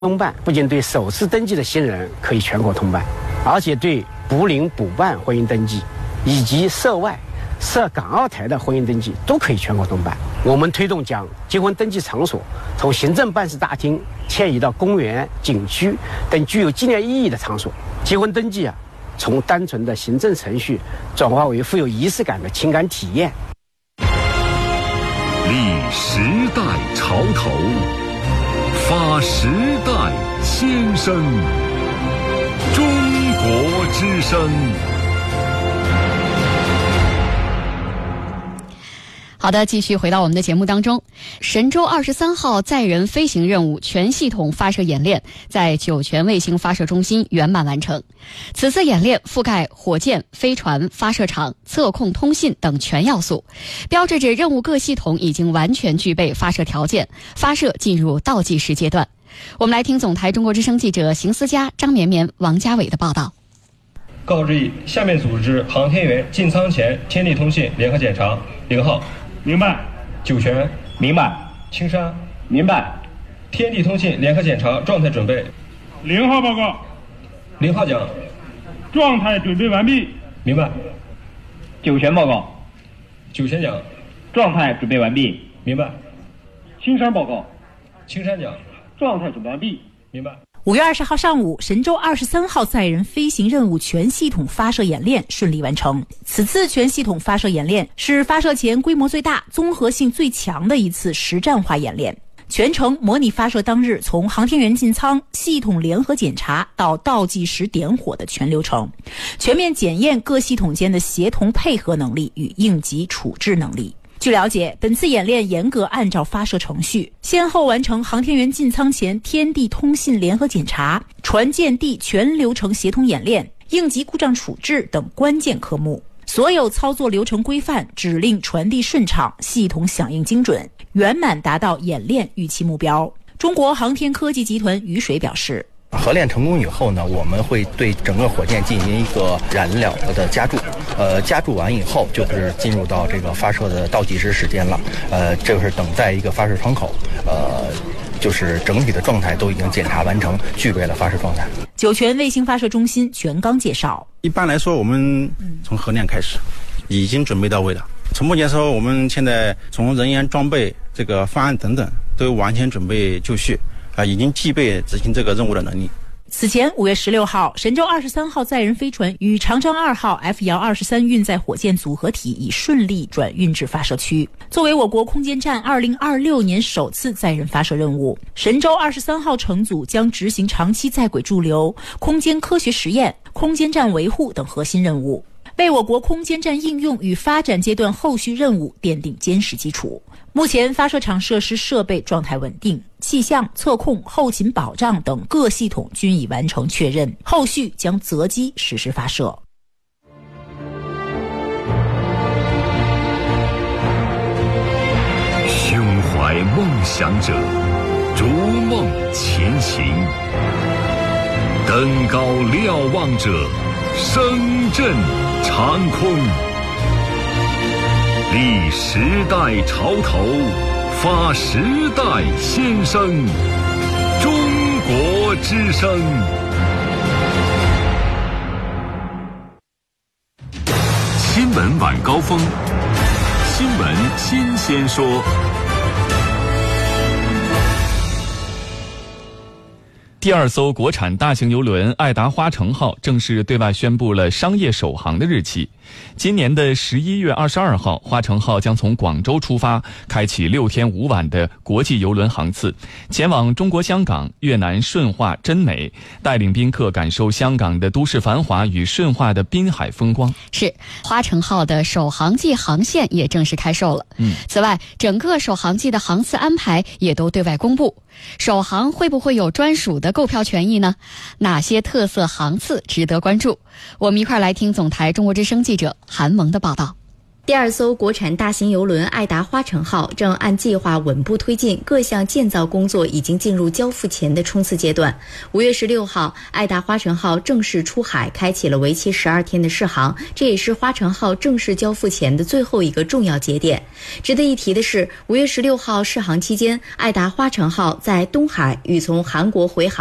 通办不仅对首次登记的新人可以全国通办，而且对补领补办婚姻登记以及涉外涉港澳台的婚姻登记都可以全国通办。我们推动将结婚登记场所从行政办事大厅迁移到公园、景区等具有纪念意义的场所。结婚登记从单纯的行政程序转化为富有仪式感的情感体验。 立时代潮头，发时代先声，中国之声。 好的，继续回到我们的节目当中。神舟23号载人飞行任务全系统发射演练在酒泉卫星发射中心圆满完成。此次演练覆盖火箭、飞船、发射场、测控、通信等全要素，标志着任务各系统已经完全具备发射条件，发射进入倒计时阶段。我们来听总台中国之声记者邢思佳、张绵绵、王家伟的报道。 告知以下面组织航天员进舱前天地通信联合检查。0号明白。 酒泉明白。 青山明白。 天地通信联合检查状态准备。 0号报告。 0号讲状态准备完毕。 明白。 酒泉报告。 酒泉讲状态准备完毕。 明白。 青山报告。 青山讲状态准备完毕。 明白。 5月20号上午，神舟23号载人飞行任务全系统发射演练顺利完成。此次全系统发射演练是发射前规模最大、综合性最强的一次实战化演练。全程模拟发射当日从航天员进舱、系统联合检查到倒计时点火的全流程，全面检验各系统间的协同配合能力与应急处置能力。据了解，本次演练严格按照发射程序，先后完成航天员进舱前天地通信联合检查、船舰地全流程协同演练、应急故障处置等关键科目。所有操作流程规范，指令传递顺畅，系统响应精准，圆满达到演练预期目标。中国航天科技集团于水表示， 合练成功以后呢，我们会对整个火箭进行一个燃料的加注，加注完以后就是进入到这个发射的倒计时时间了，这是等待一个发射窗口，就是整体的状态都已经检查完成，具备了发射状态。 酒泉卫星发射中心全刚介绍， 一般来说我们从合练开始已经准备到位了，从目前说我们现在从人员装备这个方案等等都完全准备就绪，已经具备执行这个任务的能力。 此前5月16号，神舟23号载人飞船与长征2号 F-23运载火箭组合体已顺利转运至发射区。作为我国空间站2026年首次载人发射任务，神舟23号乘组将执行长期在轨驻留、空间科学实验、空间站维护等核心任务，为我国空间站应用与发展阶段后续任务奠定坚实基础。目前发射场设施设备状态稳定，气象、测控、后勤保障等各系统均已完成确认，后续将择机实施发射。 胸怀梦想者，逐梦前行；登高瞭望者，声震长空。立时代潮头，发时代先声，中国之声。新闻晚高峰，新闻新鲜说。 第2艘国产大型邮轮爱达花城号正式对外宣布了商业首航的日期。今年的11月22号，花城号将从广州出发，开启6天5晚的国际邮轮航次，前往中国香港、越南顺化、真美，带领宾客感受香港的都市繁华与顺化的滨海风光。 是，花城号的首航季航线也正式开售了。此外，整个首航季的航次安排也都对外公布。首航会不会有专属的购票权益呢？哪些特色航次值得关注？我们一块来听总台中国之声记者韩萌的报道。 第2艘国产大型邮轮爱达花城号正按计划稳步推进，各项建造工作已经进入交付前的冲刺阶段。5月16号，爱达花城号正式出海，开启了为期12天的试航，这也是花城号正式交付前的最后一个重要节点。值得一提的是，5月16号试航期间，爱达花城号在东海与从韩国回航